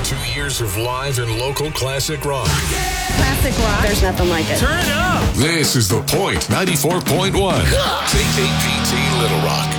2 years of live and local classic rock. Classic rock. There's nothing like it. Turn it up. This is The Point 94.1. KKPT Little Rock.